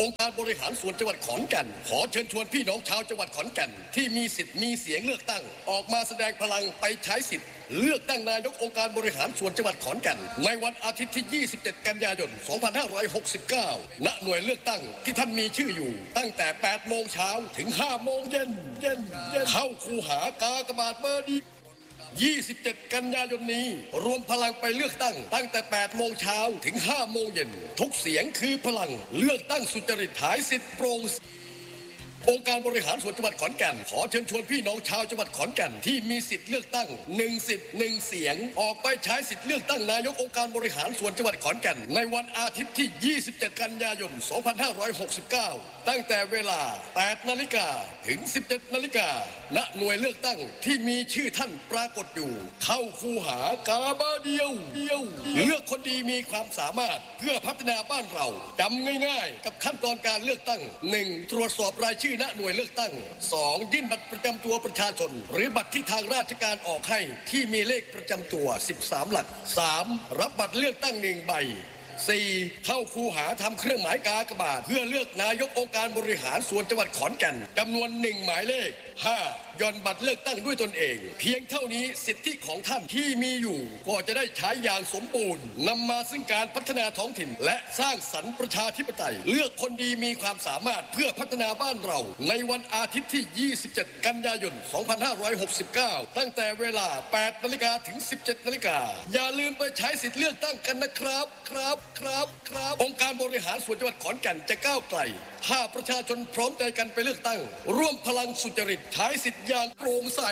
องค์การบริหารส่วนจังหวัดขอนแก่นขอเชิญชวนพี่น้องชาวจังหวัดขอนแก่นที่มีสิทธิ์มีเสียงเลือกตั้งออกมาแสดงพลังไปใช้สิทธิ์เลือกตั้งนายกองค์การบริหารส่วนจังหวัดขอนแก่นในวันอาทิตย์ที่ 27 กันยายน 2569 ณ หน่วยเลือกตั้งที่ท่านมีชื่ออยู่ตั้งแต่ 8 โมงเช้าถึง 5 โมงเย็นเข้าคูหากากบาทเบอร์ดี27 กันยายนนี้รวมพลังไปเลือกตั้งตั้งแต่ 8 โมงเช้าถึง 5 โมงเย็นทุกเสียงคือพลังเลือกตั้งสุจริตหายสิทธิ์โปร่งองค์การบริหารส่วนจังหวัดขอนแก่นขอเชิญชวนพี่น้องชาวจังหวัดขอนแก่นที่มีสิทธิ์เลือกตั้ง1สิทธิ์1เสียงออกไปใช้สิทธิ์เลือกตั้งนายกองค์การบริหารส่วนจังหวัดขอนแก่นในวันอาทิตย์ที่ 27 กันยายน 2569 ตั้งแต่เวลา 8 นาฬิกาถึง 17 นาฬิกาณ หน่วยเลือกตั้งที่มีชื่อท่านปรากฏอยู่เข้าคูหากาบาเดียวเลือกคนดีมีความสามารถเพื่อพัฒนาบ้านเราจำง่ายๆกับขั้นตอนการเลือกตั้ง 1. ตรวจสอบรายชื่อณหน่วยเลือกตั้ง 2. ยื่นบัตรประจำตัวประชาชนหรือบัตรที่ทางราชการออกให้ที่มีเลขประจำตัว 13 หลัก 3. รับบัตรเลือกตั้ง1 ใบ 4. เข้าคูหาทำเครื่องหมายกากบาทเพื่อเลือกนายกองค์การบริหารส่วนจังหวัดขอนแก่นจำนวน1 หมายเลข 5. ย่อนบัตรเลือกตั้งด้วยตนเองเพียงเท่านี้สิทธิของท่านที่มีอยู่ก็จะได้ใช้อย่างสมบูรณ์นำมาซึ่งการพัฒนาท้องถิ่นและสร้างสรรค์ประชาธิปไตยเลือกคนดีมีความสามารถเพื่อพัฒนาบ้านเราในวันอาทิตย์ที่ 27 กันยายน 2569 ตั้งแต่เวลา 8 นาฬิกาถึง 17 นาฬิกาอย่าลืมไปใช้สิทธิเลือกตั้งกันนะครับองค์การบริหารส่วนจังหวัดขอนแก่นจะก้าวไกลถ้าประชาชนพร้อมใจกันไปเลือกตั้งร่วมพลังสุจริตใช้สิทธิ์อย่างโปร่งใส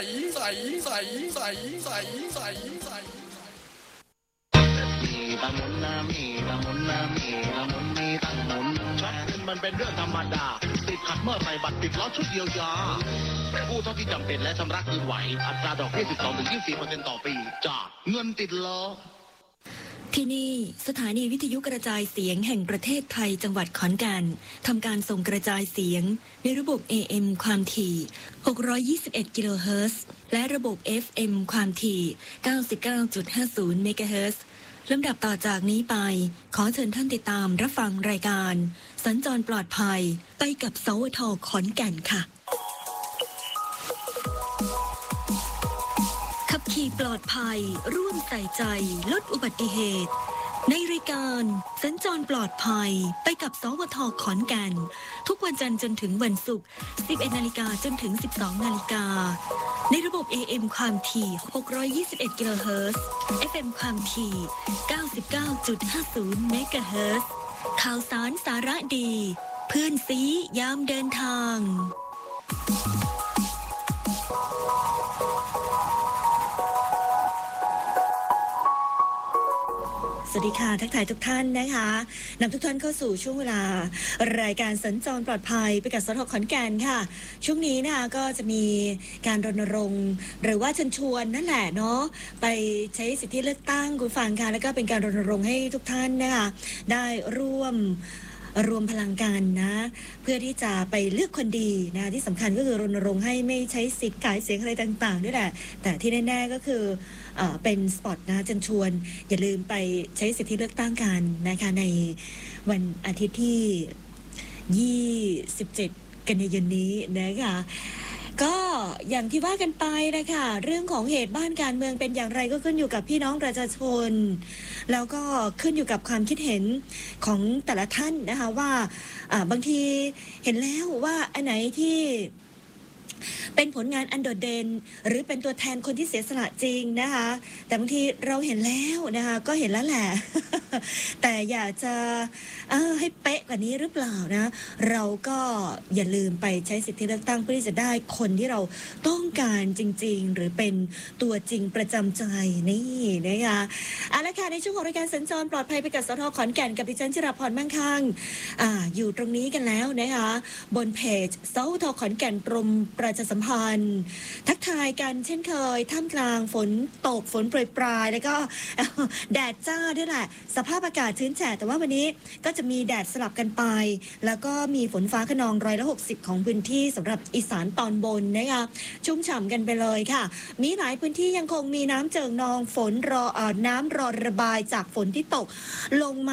ตำมุนน้ำมีตำมุนน้ำมีตำมุนมีตำมุนช็อปขึ้นมันเป็นเรื่องธรรมดาติดขัดเมื่อใส่บัตรติดล้อชุดเยียวยาผู้เท่าที่จำเป็นและชำระคืนไหวอัตราดอกเบี้ย 12-24% ต่อปีจากเงินติดล้อที่นี่สถานีวิทยุกระจายเสียงแห่งประเทศไทยจังหวัดขอนแก่นทำการส่งกระจายเสียงในระบบ AM ความถี่621กิโลเฮิรตซ์และระบบ FM ความถี่99.50เมกะเฮิรตซ์ลำดับต่อจากนี้ไปขอเชิญท่านติดตามรับฟังรายการสัญจรปลอดภัยไปกับสวท.ขอนแก่นค่ะขับขี่ปลอดภัยร่วมใส่ใจลดอุบัติเหตุในรายการสัญจรปลอดภัยไปกับสวท.ขอนแก่นทุกวันจันทร์จนถึงวันศุกร์ 11 นาฬิกาจนถึง 12 นาฬิกาในระบบ AM ความถี่621กิโลเฮิรตซ์ FM ความถี่99.50เมกะเฮิรตซ์ข่าวสารสาระดีเพื่อนซียามเดินทางสวัสดีค่ะทักทายทุกท่านนะคะนำทุกท่านเข้าสู่ช่วงเวลารายการสัญจรปลอดภัยไปกับสท.ขอนแก่นค่ะช่วงนี้นะคะก็จะมีการรณรงค์หรือว่าเชิญชวนนั่นแหละเนาะไปใช้สิทธิเลือกตั้งคุณฟังค่ะแล้วก็เป็นการรณรงค์ให้ทุกท่านนะคะได้ร่วมพลังกันนะเพื่อที่จะไปเลือกคนดีนะที่สำคัญก็คือรณรงค์ให้ไม่ใช้สิทธิ์ขายเสียงอะไรต่างๆด้วยแหละแต่ที่แน่ๆก็คือเป็นสปอตนะเชิญชวนอย่าลืมไปใช้สิทธิเลือกตั้งกันนะคะในวันอาทิตย์ที่27กันยายนนี้นะคะก็อย่างที่ว่ากันไปนะคะเรื่องของเหตุบ้านการเมืองเป็นอย่างไรก็ขึ้นอยู่กับพี่น้องประชาชนแล้วก็ขึ้นอยู่กับความคิดเห็นของแต่ละท่านนะคะว่าบางทีเห็นแล้วว่าอันไหนที่เป็นผลงานอันโดดเด่นหรือเป็นตัวแทนคนที่เสียสละจริงนะคะแต่บางทีเราเห็นแล้วนะคะก็เห็นแล้วแหละ แต่อยากจะให้เป๊ะกว่านี้หรือเปล่านะเราก็อย่าลืมไปใช้สิทธิเลือกตั้งเพื่อที่จะได้คนที่เราต้องการจริงๆหรือเป็นตัวจริงประจำใจนี่นะคะเอาละค่ะในช่วงของรายการสัญจรปลอดภัยไปกับสท.ขอนแก่นกับดิฉันจิราพรมั่งคั่งอยู่ตรงนี้กันแล้วนะคะบนเพจสท.ขอนแก่นกรมประชาสัมพันธ์ทักทายกันเช่นเคยท่ามกลางฝนตกฝนโปรยปลายแล้วก็แดดจ้าด้วยแหละสภาพอากาศชื้นแฉะแต่ว่าวันนี้ก็จะมีแดดสลับกันไปแล้วก็มีฝนฟ้าคะนอง160ของพื้นที่สำหรับอีสานตอนบนนะคะชุ่มฉ่ำกันไปเลยค่ะมีหลายพื้นที่ยังคงมีน้ำเจิ่งนองฝนน้ำรอระบายจากฝนที่ตกลงมา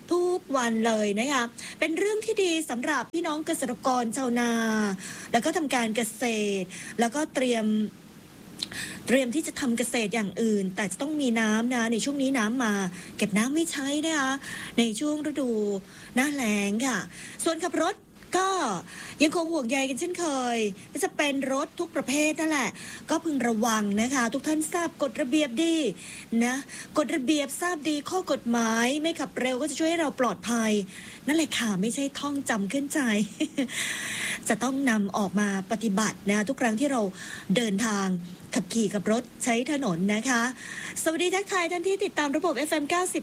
ทุกวันเลยนะคะเป็นเรื่องที่ดีสำหรับพี่น้องเกษตรกรชาวนาแล้วก็ทำการเกษตรแล้วก็เตรียมที่จะทำเกษตรอย่างอื่นแต่จะต้องมีน้ำนะในช่วงนี้น้ำมาเก็บน้ำไม่ใช้นะคะในช่วงฤดูหน้าแล้งค่ะส่วนขับรถก็ยังคงห่วงใยกันเช่นเคยก็จะเป็นรถทุกประเภทนั่นแหละก็พึงระวังนะคะทุกท่านทราบกฎระเบียบดีนะกฎระเบียบทราบดีข้อกฎหมายไม่ขับเร็วก็จะช่วยให้เราปลอดภัยนั่นแหละค่ะไม่ใช่ท่องจำขึ้นใจ จะต้องนำออกมาปฏิบัตินะทุกครั้งที่เราเดินทางขับขี่กับรถใช้ถนนนะคะสวัสดีทักทายท่านที่ติดตามระบบ FM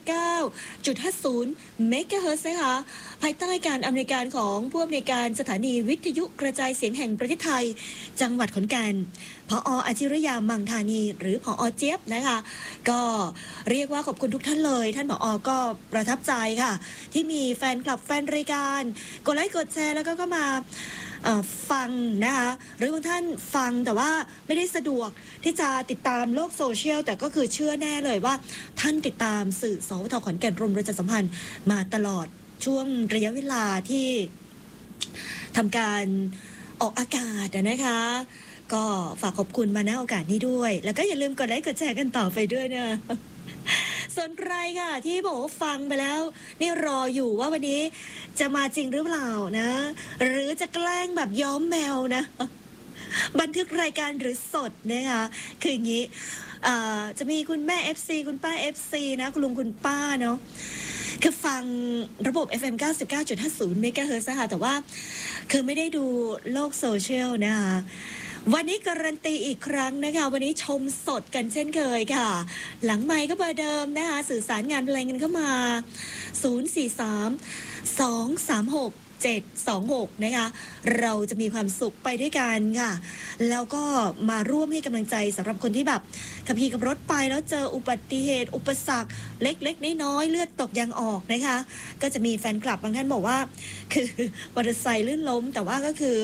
99.50 เมกะเฮิรตซ์นะคะภายใต้การอำนวยการของผู้อำนวยการสถานีวิทยุกระจายเสียงแห่งประเทศไทยจังหวัดขอนแก่นผอ.อาชิรยามังธานีหรือผอ.เจี๊ยบนะคะก็เรียกว่าขอบคุณทุกท่านเลยท่านผอ.ก็ประทับใจค่ะที่มีแฟนคลับแฟนรายการกดไลค์กดแชร์แล้วก็มาฟังนะคะหรือบางท่านฟังแต่ว่าไม่ได้สะดวกที่จะติดตามโลกโซเชียลแต่ก็คือเชื่อแน่เลยว่าท่านติดตามสื่อสวท.ขอนแก่นรวมประชาสัมพันธ์มาตลอดช่วงระยะเวลาที่ทำการออกอากาศนะคะก็ฝากขอบคุณมาณโอกาสนี้ด้วยแล้วก็อย่าลืมกดไลค์กดแชร์กันต่อไปด้วยนะส่วนใครค่ะที่บอกว่าฟังไปแล้วนี่รออยู่ว่าวันนี้จะมาจริงหรือเปล่านะหรือจะแกล้งแบบย้อมแมวนะบันทึกรายการหรือสดนะคะคืออย่างนี้จะมีคุณแม่ FC คุณป้า FC นะคุณลุงคุณป้าเนาะคือฟังระบบ FM 99.50 เมกะเฮิรตซ์ค่ะแต่ว่าคือไม่ได้ดูโลกโซเชียลนะคะวันนี้การันตีอีกครั้งนะคะวันนี้ชมสดกันเช่นเคยค่ะหลังไมค์ก็เบอร์เดิมนะคะสื่อสารงานเพลงกันเข้ามา043-236-726นะคะเราจะมีความสุขไปด้วยกันค่ะแล้วก็มาร่วมให้กำลังใจสำหรับคนที่แบบขับขี่กับรถไปแล้วเจออุบัติเหตุอุปสรรคเล็กๆน้อยๆเลือดตกยางออกนะคะก็จะมีแฟนคลับบางท่านบอกว่าคือมอเตอร์ไซค์ลื่นล้มแต่ว่าก็คือ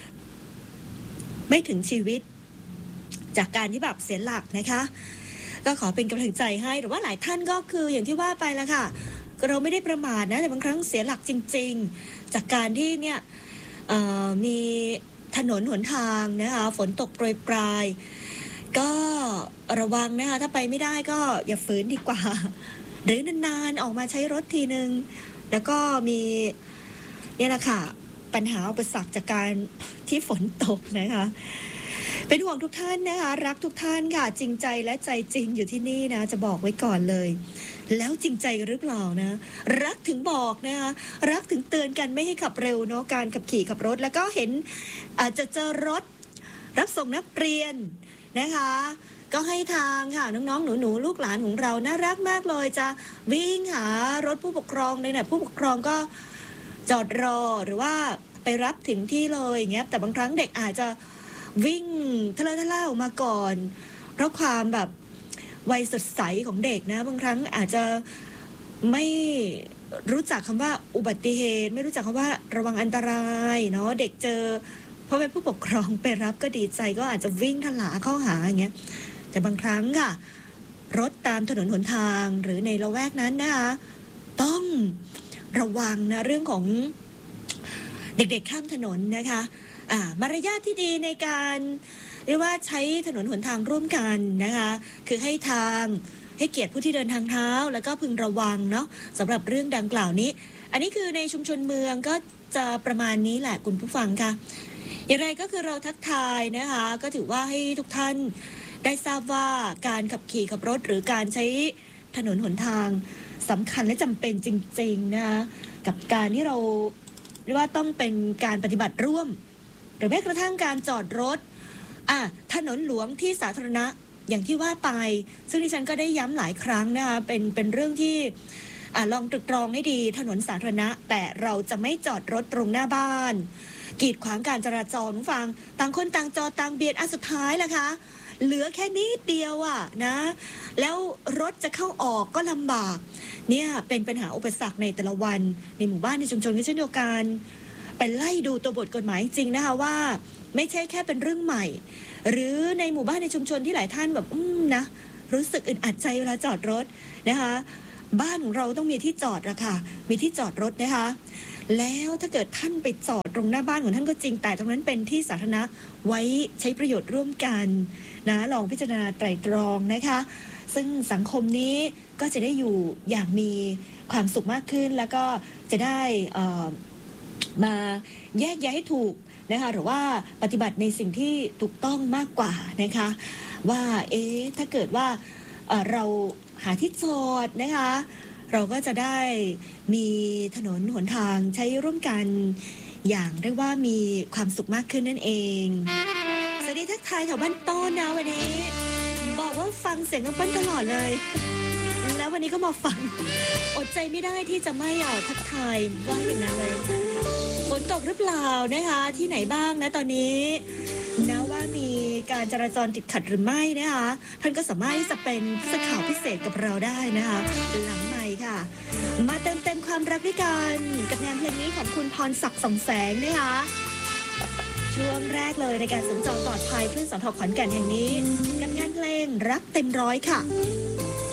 ไม่ถึงชีวิตจากการที่แบบเสียหลักนะคะก็ขอเป็นกำลังใจให้หรือว่าหลายท่านก็คืออย่างที่ว่าไปแล้วค่ะเราไม่ได้ประมาทนะแต่บางครั้งเสียหลักจริงๆจากการที่เนี่ยมีถนนหนทางนะคะฝนตกโปรยปลายก็ระวังนะคะถ้าไปไม่ได้ก็อย่าฝืนดีกว่าหรือนานๆออกมาใช้รถทีนึงแล้วก็มีเนี่ยแหละค่ะปัญหาอุปสรรคจากการที่ฝนตกนะคะเป็นห่วงทุกท่านนะคะรักทุกท่านค่ะจริงใจและใจจริงอยู่ที่นี่นะจะบอกไว้ก่อนเลยแล้วจริงใจหรือเปล่านะรักถึงบอกนะคะรักถึงเตือนกันไม่ให้ขับเร็วเนาะการขับขี่ขับรถแล้วก็เห็นอาจจะเจอรถรับส่งนักเรียนนะคะก็ให้ทางค่ะน้องๆหนูๆลูกหลานของเราน่ารักมากเลยจะวิ่งหารถผู้ปกครองเลยเนี่ยผู้ปกครองก็จอดรอหรือว่าไปรับถึงที่เลยอย่างเงี้ยแต่บางครั้งเด็กอาจจะวิ่งทะเลาะออกมาก่อนเพราะความแบบวัยสดใสของเด็กนะบางครั้งอาจจะไม่รู้จักคำว่าอุบัติเหตุไม่รู้จักคำว่าระวังอันตรายเนาะเด็กเจอเพราะเป็นผู้ปกครองไปรับก็ดีใจก็อาจจะวิ่งทะลาเข้าหาอย่างเงี้ยแต่บางครั้งค่ะรถตามถนนหนทางหรือในละแวกนั้นนะคะต้องระวังนะเรื่องของเด็กๆข้ามถนนนะคะมารยาทที่ดีในการเรียกว่าใช้ถนนหนทางร่วมกันนะคะคือให้ทางให้เกียรติผู้ที่เดินทางเท้าแล้วก็พึงระวังเนาะสำหรับเรื่องดังกล่าวนี้อันนี้คือในชุมชนเมืองก็จะประมาณนี้แหละคุณผู้ฟังค่ะอย่างไรก็คือเราทักทายนะคะก็ถือว่าให้ทุกท่านได้ทราบว่าการขับขี่ขับรถหรือการใช้ถนนหนทางสำคัญและจำเป็นจริงๆนะคะกับการที่เราเรียกว่าต้องเป็นการปฏิบัติร่วมหรือแม้กระทั่งการจอดรถถนนหลวงที่สาธารณะอย่างที่ว่าไปซึ่งดิฉันก็ได้ย้ำหลายครั้งนะคะเป็นเรื่องที่ลองตรึกตรองให้ดีถนนสาธารณะแต่เราจะไม่จอดรถตรงหน้าบ้านกีดขวางการจราจรฟังต่างคนต่างจอดต่างเบียดสุดท้ายล่ะคะเหลือแค่นิดเดียวนะแล้วรถจะเข้าออกก็ลำบากเนี่ยเป็นปัญหาอุปสรรคในแต่ละวันในหมู่บ้านในชุมชนก็เช่นเดียวกันไปไล่ดูตัวบทกฎหมายจริงนะคะว่าไม่ใช่แค่เป็นเรื่องใหม่หรือในหมู่บ้านในชุมชนที่หลายท่านแบบนะรู้สึกอึดอัดใจเวลาจอดรถนะคะบ้านของเราต้องมีที่จอดอะค่ะมีที่จอดรถนะคะ แล้วถ้าเกิดท่านไปจอดตรงหน้าบ้านของท่านก็จริงแต่ตรงนั้นเป็นที่สาธารณะไว้ใช้ประโยชน์ร่วมกันนะลองพิจารณาไตร่ตรองนะคะ ซึ่งสังคมนี้ก็จะได้อยู่อย่างมีความสุขมากขึ้นแล้วก็จะได้มาแยกแยะให้ถูกนะคะหรือว่าปฏิบัติในสิ่งที่ถูกต้องมากกว่านะคะว่าถ้าเกิดว่าเราหาที่จอดนะคะเราก็จะได้มีถนนหนทางใช้ร่วมกันอย่างเรียกว่ามีความสุขมากขึ้นนั่นเองสวัสดีทักทายแถวบ้านต้นนะวันนี้บอกว่าฟังเสียงน้องเปิ้ลตลอดเลยแล้ววันนี้ก็มาฟังอดใจไม่ได้ที่จะไม่ทักทายว่าอย่างนั้นเลยฝนตกหรือเปล่านะคะที่ไหนบ้างนะตอนนี้นะว่ามีการจราจรติดขัดหรือไม่นะคะท่านก็สามารถที่จะเป็นผู้สื่อข่าวพิเศษกับเราได้นะคะหลังไมค์ค่ะมาเติมเต็มความรักด้วยกันกับงานเพลงนี้ของคุณพรศักดิ์ส่องแสงนะคะช่วงแรกเลยในการสัญจรปลอดภัยคลื่นสทขอนแก่นแห่งนี้กับงานเพลงรักเต็มร้อยค่ะ